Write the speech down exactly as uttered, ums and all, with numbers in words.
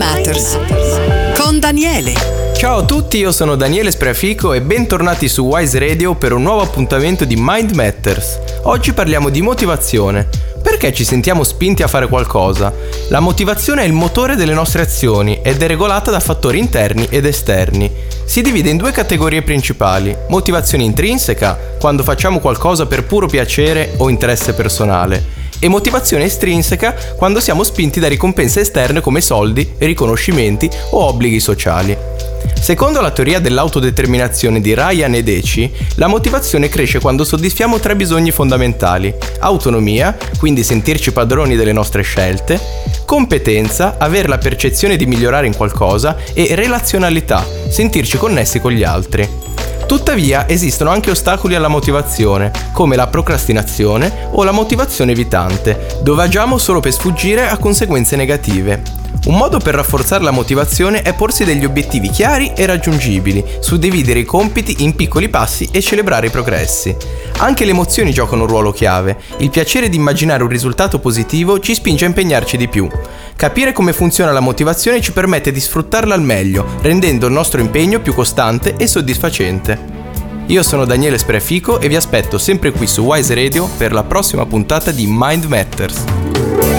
Matters con Daniele. Ciao a tutti, io sono Daniele Spreafico e bentornati su Wise Radio per un nuovo appuntamento di Mind Matters. Oggi parliamo di motivazione. Perché ci sentiamo spinti a fare qualcosa? La motivazione è il motore delle nostre azioni ed è regolata da fattori interni ed esterni. Si divide in due categorie principali: motivazione intrinseca, quando facciamo qualcosa per puro piacere o interesse personale, e motivazione estrinseca, quando siamo spinti da ricompense esterne come soldi, riconoscimenti o obblighi sociali. Secondo la teoria dell'autodeterminazione di Ryan e Deci, la motivazione cresce quando soddisfiamo tre bisogni fondamentali: autonomia, quindi sentirci padroni delle nostre scelte; competenza, avere la percezione di migliorare in qualcosa; e relazionalità, sentirci connessi con gli altri. Tuttavia esistono anche ostacoli alla motivazione, come la procrastinazione o la motivazione evitante, dove agiamo solo per sfuggire a conseguenze negative. Un modo per rafforzare la motivazione è porsi degli obiettivi chiari e raggiungibili, suddividere i compiti in piccoli passi e celebrare i progressi. Anche le emozioni giocano un ruolo chiave. Il piacere di immaginare un risultato positivo ci spinge a impegnarci di più. Capire come funziona la motivazione ci permette di sfruttarla al meglio, rendendo il nostro impegno più costante e soddisfacente. Io sono Daniele Spreafico e vi aspetto sempre qui su Wise Radio per la prossima puntata di Mind Matters.